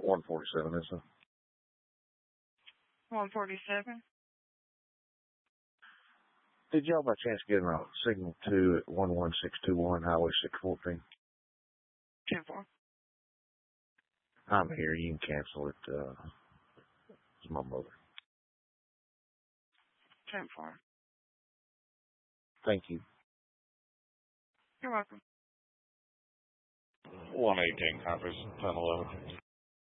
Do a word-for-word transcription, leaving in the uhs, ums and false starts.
one forty-seven, is it? one forty-seven. Did y'all by chance get a signal two at one one six two one Highway six fourteen? ten four. I'm here. You can cancel it. Uh, it's my mother. ten four. Thank you. You're welcome. one eighteen copies, ten eleven.